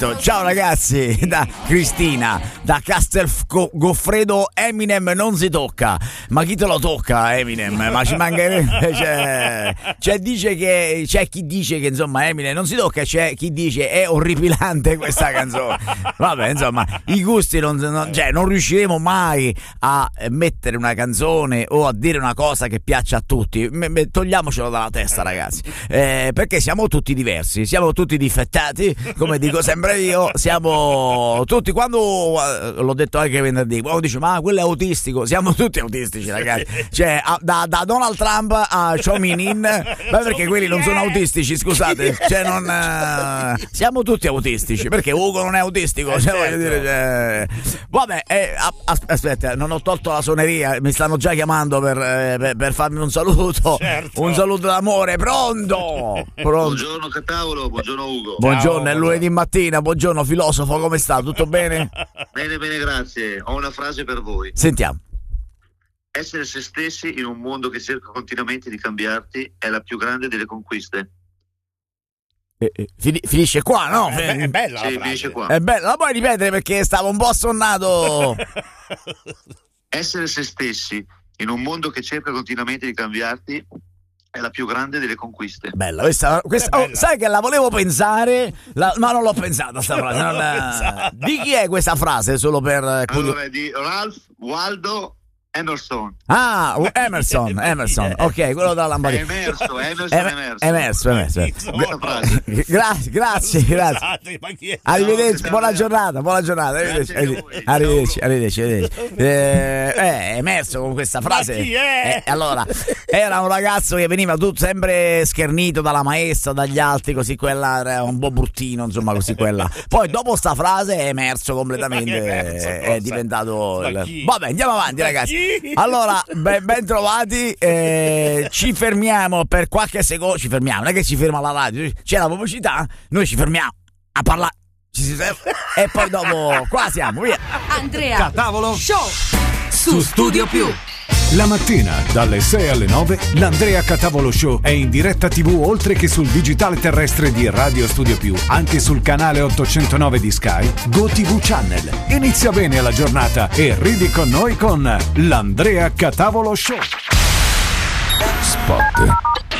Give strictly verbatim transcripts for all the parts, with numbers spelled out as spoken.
Esatto, ciao ragazzi, da Cristina, da Castel Goffredo. Eminem non si tocca, ma chi te lo tocca Eminem? Ma ci mancherebbe, c'è, c'è, dice che, c'è chi dice che insomma Eminem non si tocca, c'è chi dice è orripilante questa canzone. Vabbè, insomma, i gusti non, non, cioè, non riusciremo mai a mettere una canzone o a dire una cosa che piaccia a tutti. Togliamocelo dalla testa, ragazzi, eh, perché siamo tutti diversi, siamo tutti difettati, come dico sempre io, siamo tutti, quando l'ho detto anche venerdì, quando dice ma quello è autistico, siamo tutti autistici, ragazzi, cioè da, da Donald Trump a Cho Min-in, ma perché quelli non sono autistici, scusate, cioè non uh, siamo tutti autistici, perché Ugo non è autistico, cioè, voglio dire, cioè, vabbè, eh, aspetta, non ho tolto la suoneria, mi stanno già chiamando per, eh, per, per farmi un saluto, certo. Un saluto d'amore, pronto? Pronto? Buongiorno Catavolo, buongiorno Ugo. Buongiorno, ciao, è lunedì mattina, buongiorno filosofo, come sta? Tutto bene? Bene, bene, grazie. Ho una frase per voi. Sentiamo. Essere se stessi in un mondo che cerca continuamente di cambiarti è la più grande delle conquiste. Eh, eh, fin- finisce qua, no? È, è bella sì, la finisce qua. È bella, la puoi ripetere perché stavo un po' assonnato. Essere se stessi in un mondo che cerca continuamente di cambiarti è la più grande delle conquiste. Bella, questa, questa oh, sai che la volevo pensare, la, ma non l'ho pensata sta frase. Non la... Di chi è questa frase? Solo per allora, è di Ralph Waldo Emerson. Ah, Emerson, Emerson, ok, quello della lampadina. Emerso, Emerson, Emerson. Emerso, Emerso. Grazie, grazie, grazie. Arrivederci, buona giornata, buona giornata. Arrivederci, arrivederci, arrivederci. Eh, è emerso con questa frase. Ma chi è? Eh, allora, era un ragazzo che veniva tutto sempre schernito dalla maestra, dagli altri, così quella era un po' bruttino, insomma, così quella. Poi dopo sta frase è emerso completamente, è, emerso, è diventato il... Vabbè, andiamo avanti, ragazzi. Allora, ben, ben trovati, eh, ci fermiamo per qualche secondo, ci fermiamo, non è che ci ferma la radio, c'è la pubblicità, noi ci fermiamo a parlare, ci si ferma, e poi dopo qua siamo, via. Andrea Catavolo Show su Studio Più. La mattina dalle sei alle nove l'Andrea Catavolo Show è in diretta tivù oltre che sul digitale terrestre di Radio Studio Più, anche sul canale ottocentonove di Sky, GoTV Channel. Inizia bene la giornata e ridi con noi con l'Andrea Catavolo Show. Spot.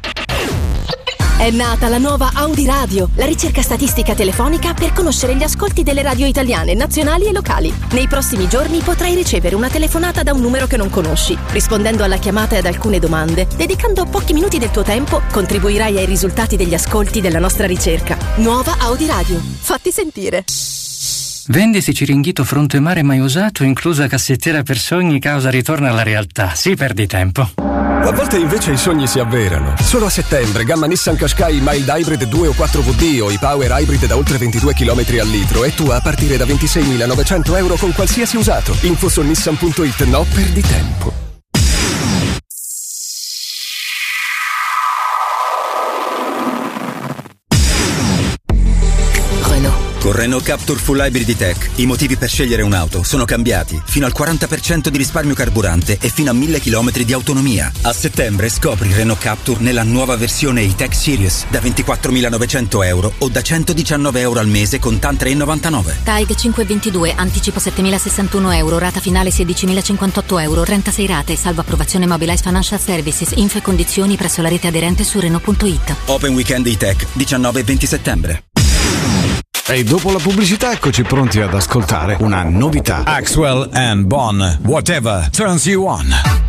È nata la nuova Audi Radio, la ricerca statistica telefonica per conoscere gli ascolti delle radio italiane, nazionali e locali. Nei prossimi giorni potrai ricevere una telefonata da un numero che non conosci. Rispondendo alla chiamata e ad alcune domande, dedicando pochi minuti del tuo tempo, contribuirai ai risultati degli ascolti della nostra ricerca. Nuova Audi Radio. Fatti sentire. Vendisi Ciringhito fronte mare mai usato, inclusa cassettiera per sogni, causa ritorno alla realtà. Sì, perdi tempo. A volte invece i sogni si avverano. Solo a settembre, gamma Nissan Qashqai Mild Hybrid due o quattro V D o i Power Hybrid da oltre ventidue chilometri al litro e tua a partire da ventisei.novecento euro con qualsiasi usato. Info su nissan punto it, no perdi tempo. Con Renault Captur Full Hybrid E-Tech i motivi per scegliere un'auto sono cambiati. Fino al quaranta per cento di risparmio carburante e fino a mille chilometri di autonomia. A settembre scopri Renault Captur nella nuova versione E-Tech Series da ventiquattromilanovecento euro o da centodiciannove euro al mese con TAN tre virgola novantanove. T A E G cinquecentoventidue, anticipo settemilasessantuno euro, rata finale sedicimilacinquantotto euro, trentasei rate, salvo approvazione Mobilize Financial Services, info e condizioni presso la rete aderente su Renault punto it. Open Weekend E-Tech diciannove e venti settembre. E dopo la pubblicità eccoci pronti ad ascoltare una novità. Axwell and Bonn, Whatever Turns You On.